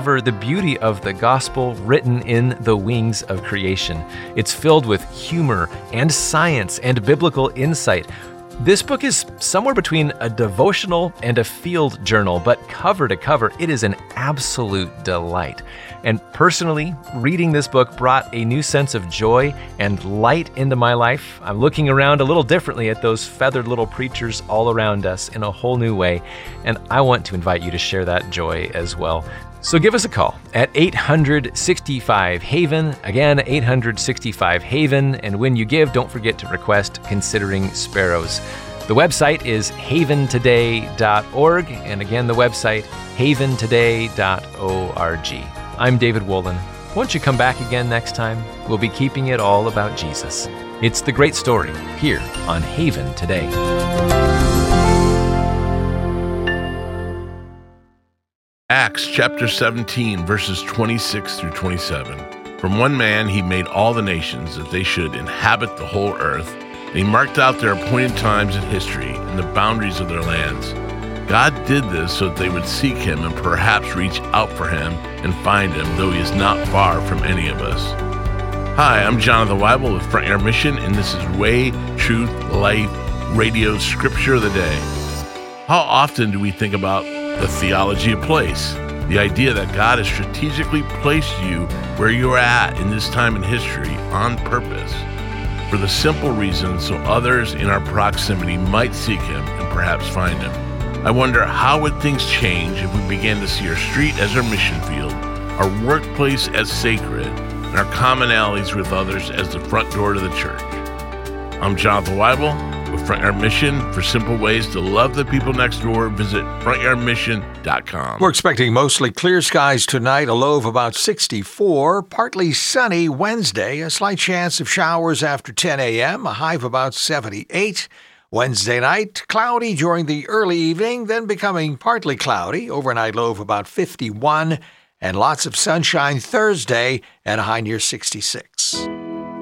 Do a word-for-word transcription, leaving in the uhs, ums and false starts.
discover the beauty of the gospel written in the wings of creation. It's filled with humor and science and biblical insight. This book is somewhere between a devotional and a field journal, but cover to cover, it is an absolute delight. And personally, reading this book brought a new sense of joy and light into my life. I'm looking around a little differently at those feathered little preachers all around us in a whole new way, and I want to invite you to share that joy as well. So give us a call at eight hundred, sixty-five, HAVEN. Again, eight hundred, sixty-five, HAVEN. And when you give, don't forget to request Considering Sparrows. The website is haven today dot org. And again, the website, haven today dot org. I'm David Wolin. Won't you come back again next time? We'll be keeping it all about Jesus. It's the great story here on Haven Today. Acts chapter seventeen, verses twenty-six through twenty-seven. From one man he made all the nations that they should inhabit the whole earth, and he marked out their appointed times in history and the boundaries of their lands. God did this so that they would seek him and perhaps reach out for him and find him, though he is not far from any of us. Hi, I'm Jonathan Weibel with Front Yard Mission, and this is Way, Truth, Life, Radio Scripture of the Day. How often do we think about the theology of place, the idea that God has strategically placed you where you're at in this time in history on purpose, for the simple reason so others in our proximity might seek him and perhaps find him? I wonder, how would things change if we began to see our street as our mission field, our workplace as sacred, and our commonalities with others as the front door to the church? I'm Jonathan Weibel with Front Yard Mission. For simple ways to love the people next door, visit front yard mission dot com. We're expecting mostly clear skies tonight, a low of about sixty-four, partly sunny Wednesday, a slight chance of showers after ten a.m., a high of about seventy-eight. Wednesday night, cloudy during the early evening, then becoming partly cloudy, overnight low of about fifty-one, and lots of sunshine Thursday at a high near sixty-six.